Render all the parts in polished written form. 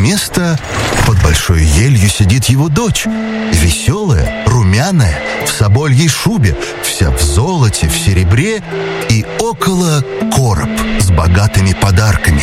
место под большой елью сидит его дочь. Веселая, румяная, в собольей шубе, вся в золоте, в серебре, и около короб с богатыми подарками.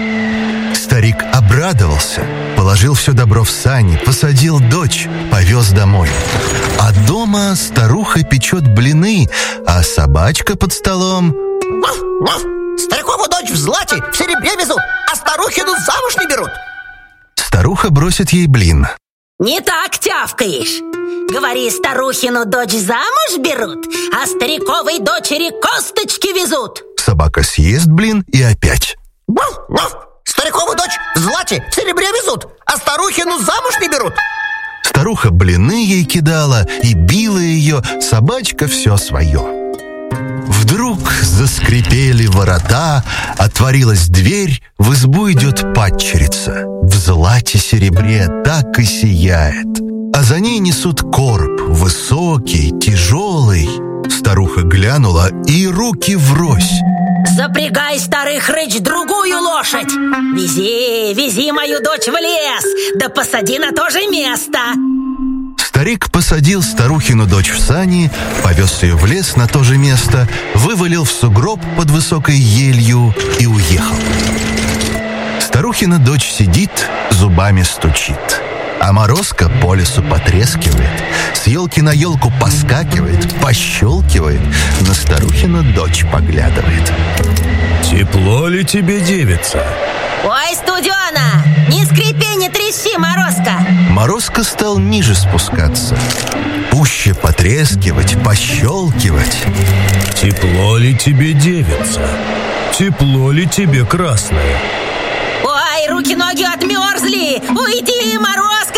Старик обрадовался, положил все добро в сани, посадил дочь, повез домой. А дома старуха печет блины, а собачка под столом... Ваф, ваф! Старикову дочь в злате, в серебре везут, а старухину замуж не берут. Старуха бросит ей блин. Не так тявкаешь. Говори, старухину дочь замуж берут, а стариковой дочери косточки везут. Собака съест блин и опять. Ваф, ваф! Старикову дочь в злате, в серебре везут, а старухину замуж не берут. Старуха блины ей кидала и била ее, собачка все свое. Вдруг заскрипели ворота, отворилась дверь, в избу идет падчерица. В злате серебре так и сияет. А за ней несут короб, высокий, тяжелый. Старуха глянула, и руки врозь. Запрягай, старый хрыч, другую лошадь. Вези мою дочь в лес, да посади на то же место. Старик посадил старухину дочь в сани, повез ее в лес на то же место, вывалил в сугроб под высокой елью и уехал. Старухина дочь сидит, зубами стучит, а Морозко по лесу потрескивает, с елки на елку поскакивает, пощелкивает, на старухину дочь поглядывает. Тепло ли тебе, девица? Ой, студена, не скрипи, не трещи, Морозко. Морозко стал ниже спускаться, пуще потрескивать, пощелкивать. Тепло ли тебе, девица? Тепло ли тебе, красная? Ой, руки-ноги отмерзли. Уйди, Морозко.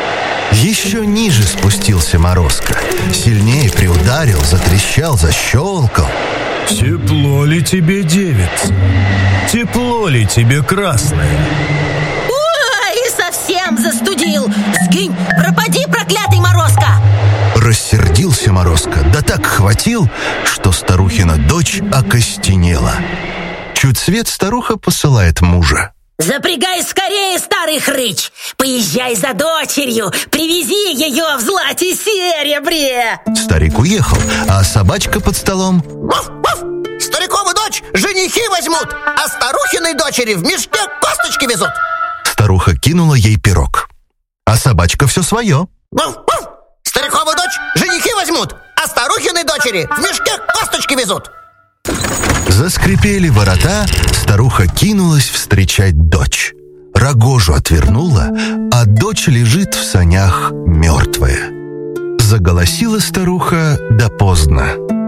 Еще ниже спустился Морозко, сильнее приударил, затрещал, защелкал. Тепло ли тебе, девица? Тепло ли тебе, красная? Ой, совсем застудил. Сгинь, пропади, проклятый Морозко. Рассердился Морозко, да так хватил, что старухина дочь окостенела. Чуть свет старуха посылает мужа. Запрягай скорее, старый хрыч. Поезжай за дочерью, привези ее в злате серебре. Старик уехал, а собачка под столом... Ваф, ваф! Старикову дочь женихи возьмут, а старухиной дочери в мешке косточки везут. Старуха кинула ей пирог, а собачка все свое. Ваф, ваф! Старикову дочь женихи возьмут, а старухиной дочери в мешке косточки везут. Заскрипели ворота, старуха кинулась встречать дочь. Рогожу отвернула, а дочь лежит в санях мертвая. Заголосила старуха, да поздно.